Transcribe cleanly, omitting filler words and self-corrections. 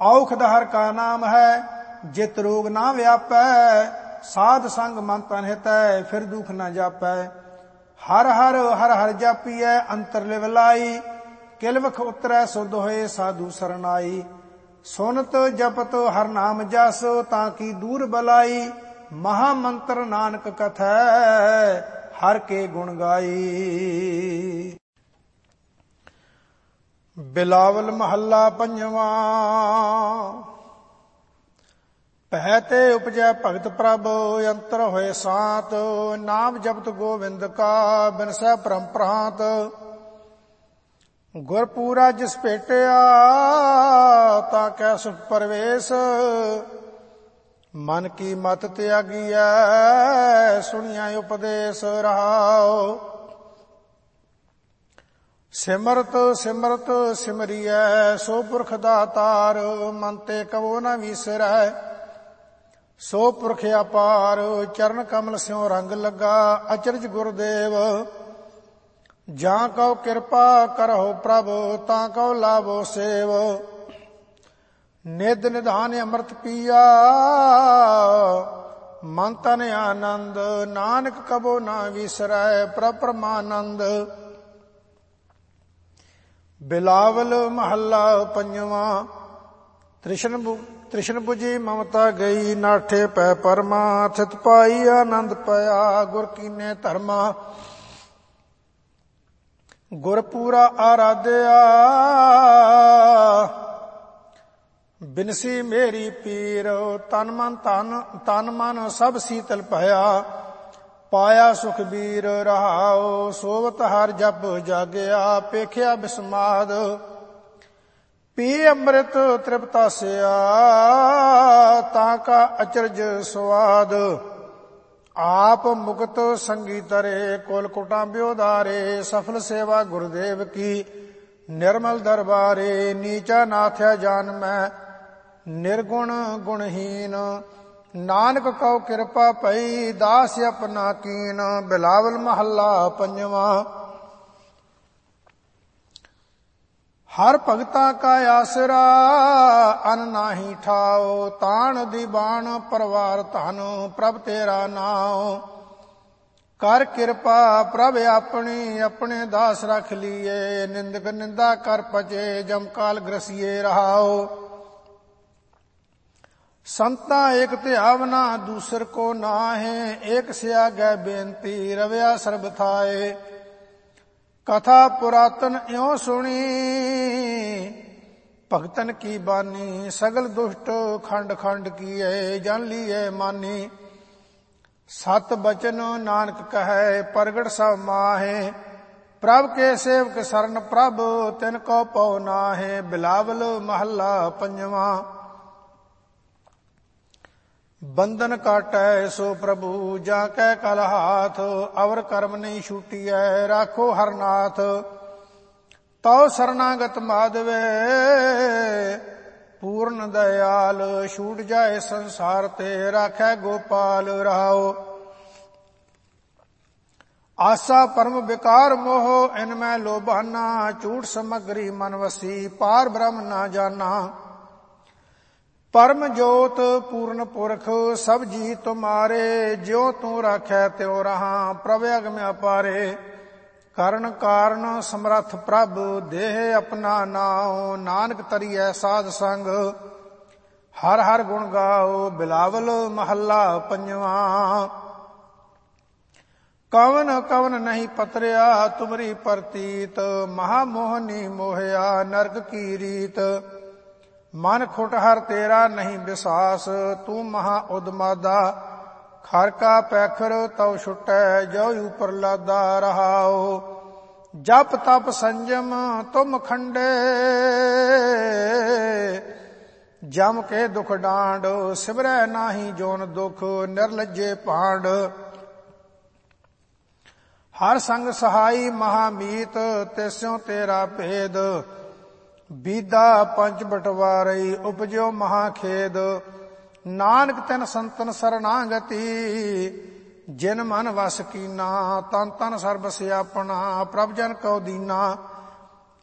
औखद हर का नाम है, जित रोग ना व्यापै। साध संग मन तन हितै, फिर दुख न जापै। हर हर हर हर जापियै, अंतर लिव लाई। किलवख उतरै सुध होए, साधु सरनाई। सुनत जपत हर नाम जस, ताकि दूर बलाई। महामंत्र नानक कथै, हर के गुण गाई। बिलावल महला पंजवा। पह ते उपजै भगत प्रभ, अंतर होए सात। नाम जपत गोविंद का, बिनसै परम प्रांत। गुरपूरा जिस भेटिया, ताकै सुख परवेश। मन की मत त्यागिया, सुनिया उपदेश रहाओ। सिमरत सिमरत सिमरियै, सो पुरख दातार। मन ते कबो न विसरै, सो पुरख अपार। चरण कमल स्यों रंग लगा, अचरज गुरुदेव। जां कौ किरपा करहो प्रभ, तां कौ लाभो सेव। निध निधान अमृत पिया, मन तन आनंद। नानक कबो न विसरै, प्रभ परमानंद। बिलावल महला पंजवा। तृष्ण बुझी ममता गई, नाठे पै परमा। थित पाई आनंद पया, गुर कीने धर्मा। गुरपूरा आराध्या, बिनसी मेरी पीर। तन मन सब शीतल भया, पाया सुखबीर रहाओ। सोवत हर जप जागया, पेखिया बिस्माद। पी अमृत तृप्तास्या, ताका अचरज स्वाद। आप मुक्त संगी तरे, कुल कुटांब्यो धारे। सफल सेवा गुरुदेव की, निर्मल दरबारे। नीचा नाथ्या जान मैं, निर्गुण गुणहीन। नानक कौ किरपा पई, दास अपना कीन। बिलावल महला पंजवा। हर भगता का आसरा, अन नाहि ठाओ। तान दीवान परवार धन, प्रभ तेरा नाओ। कर किरपा प्रभ अपनी, अपने दास रख लिए। निंदक निंदा कर पचे, जमकाल ग्रसिए रहाओ। संता एक त्यावना, दूसर को नाहे। एक से आगे बेनती, रव्या सर्ब थाए। कथा पुरातन इਉਂ सुनी, भगतन की बानी। सगल दुष्ट खंड खंड किए, जन लिए मानी। सत बचन नानक कहे, प्रगट सब माहे। प्रभ के सेवक शरण प्रभ, तिनको पौ नाहे। बिलावल महला पंजवा। बंधन काटै सो प्रभु, जाकै कल हाथ। अवर कर्म नहीं छूटियै, राखो हरनाथ। तौ शरणागत माधवे, पूर्ण दयाल। छूट जाए संसार ते, राखै गोपाल रहाओ। आशा परम विकार मोह, इनमें लोभाना। झूठ समगरी मन वसी, पार ब्रह्म ना जाना। परम जोत पूर्ण पुरख, सब जी तुम्हारे। ज्यो तू राखै त्यों रहा, प्रभ अगम अपारे। करण कारण समर्थ प्रभ, देह अपना नाओ। नानक तरियै साध संग, हर हर गुण गाओ। बिलावल महला पंजवा। कवन कवन नहीं पतरिया, तुमरी प्रतीत। महामोहनी मोहया, नरक की रीत। मन खुट हर तेरा नहीं विश्वास, तू महा उदमादा। खर का पैखर तव छुटै, जो ऊपर लादा रहाओ। जप तप संयम तुम खंडे, जम के दुख डांड। सिमरै नाही जोन दुख, निर्लज्जे पांड। हर संग सहाई महामीत, तिस्यों तेरा भेद। बीदा पंच बटवारई, उपजो महाखेद। नानक तिन संतन सरनागति, जिन मन वस कीना। तन तन सर्ब सियापना, प्रभ जन कौ दीना।